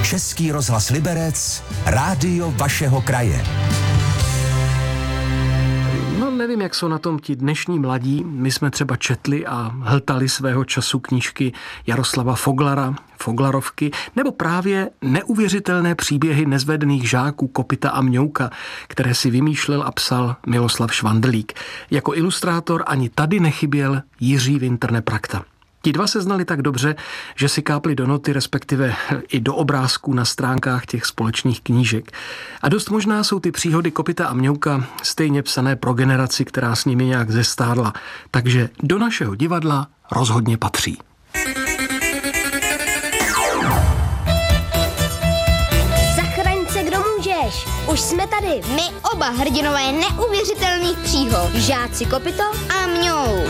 Český rozhlas Liberec, rádio vašeho kraje. No nevím, jak jsou na tom ti dnešní mladí. My jsme třeba četli a hltali svého času knížky Jaroslava Foglara, Foglarovky, nebo právě neuvěřitelné příběhy nezvedených žáků Kopyta a Mňouka, které si vymýšlel a psal Miloslav Švandlík. Jako ilustrátor ani tady nechyběl Jiří Winter Neprakta. Ti dva se znali tak dobře, že si kápli do noty, respektive i do obrázků na stránkách těch společných knížek. A dost možná jsou ty příhody Kopyta a Mňouka stejně psané pro generaci, která s nimi nějak zestárla. Takže do našeho divadla rozhodně patří. Zachraň se, kdo můžeš. Už jsme tady. My oba hrdinové neuvěřitelných příhod. Žáci Kopyto a Mňouk.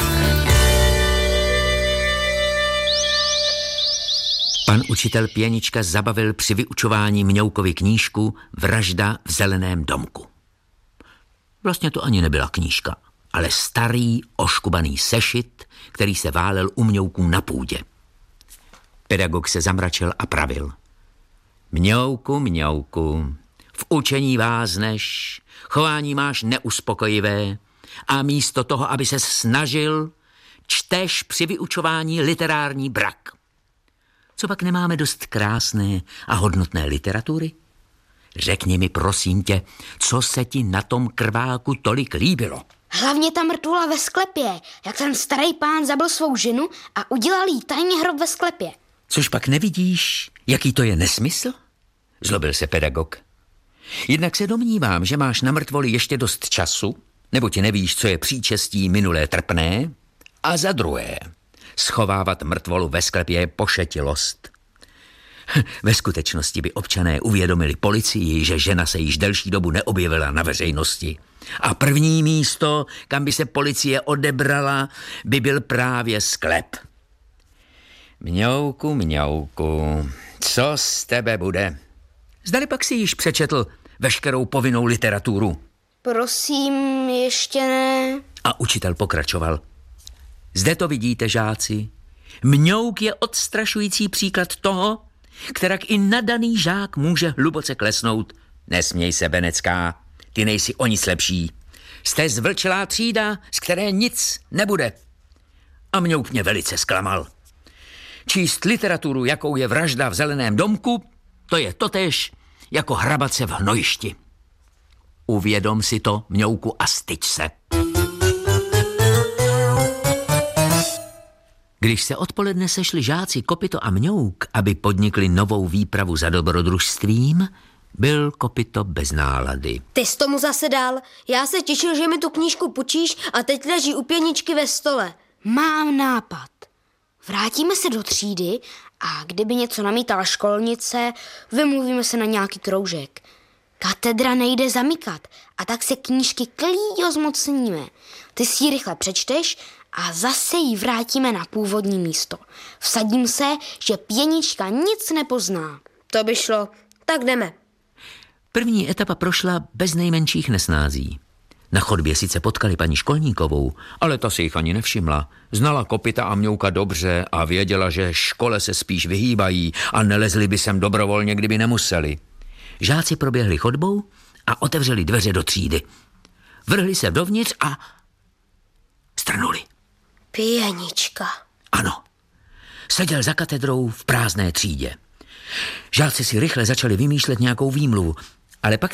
Pan učitel Pěnička zabavil při vyučování Mňoukovi knížku Vražda v zeleném domku. Vlastně to ani nebyla knížka, ale starý oškubaný sešit, který se válel u Mňouků na půdě. Pedagog se zamračil a pravil. Mňouku, Mňouku, v učení vázneš, chování máš neuspokojivé a místo toho, aby se snažil, čteš při vyučování literární brak. Co pak nemáme dost krásné a hodnotné literatury? Řekni mi, prosím tě, co se ti na tom krváku tolik líbilo? Hlavně ta mrtvola ve sklepě, jak ten starý pán zabil svou ženu a udělal jí tajně hrob ve sklepě. Což pak nevidíš, jaký to je nesmysl? Zlobil se pedagog. Jednak se domnívám, že máš na mrtvoli ještě dost času, nebo ti nevíš, co je příčestí minulé trpné, a za druhé, schovávat mrtvolu ve sklepě je pošetilost. Ve skutečnosti by občané uvědomili policii, že žena se již delší dobu neobjevila na veřejnosti. A první místo, kam by se policie odebrala, by byl právě sklep. Mňouku, Mňouku, co z tebe bude? Zdali pak si již přečetl veškerou povinnou literaturu? Prosím, ještě ne. A učitel pokračoval. Zde to vidíte, žáci. Mňouk je odstrašující příklad toho, kterak i nadaný žák může hluboce klesnout. Nesměj se, Benecká, ty nejsi o nic lepší. Jste zvlčelá třída, z které nic nebude. A Mňouk mě velice zklamal. Číst literaturu, jakou je Vražda v zeleném domku, to je totéž jako hrabat se v hnojišti. Uvědom si to, Mňouku, a styď se. Když se odpoledne sešli žáci Kopyto a Mňouk, aby podnikli novou výpravu za dobrodružstvím, byl Kopyto bez nálady. Ty jsi tomu zase dal. Já se těšil, že mi tu knížku půjčíš a teď leží u Pěničky ve stole. Mám nápad. Vrátíme se do třídy a kdyby něco namítala školnice, vymluvíme se na nějaký kroužek. Katedra nejde zamykat a tak se knížky klíďo zmocníme. Ty si ji rychle přečteš a zase ji vrátíme na původní místo. Vsadím se, že Pěnička nic nepozná. To by šlo. Tak jdeme. První etapa prošla bez nejmenších nesnází. Na chodbě sice potkali paní Školníkovou, ale ta si jich ani nevšimla. Znala Kopyta a Mňouka dobře a věděla, že škole se spíš vyhýbají a nelezli by sem dobrovolně, kdyby nemuseli. Žáci proběhli chodbou a otevřeli dveře do třídy. Vrhli se dovnitř a strnuli. Pěnička. Ano, seděl za katedrou v prázdné třídě. Žáci si rychle začali vymýšlet nějakou výmluvu, ale pak